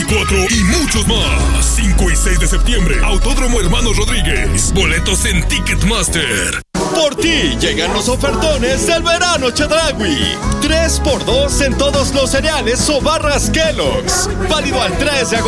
24 y muchos más. 5 y 6 de septiembre, Autódromo Hermanos Rodríguez. Boletos en Ticketmaster. Por ti llegan los ofertones del verano Chedraui. 3x2 en todos los cereales o barras Kellogg's. Válido al 3 de agosto.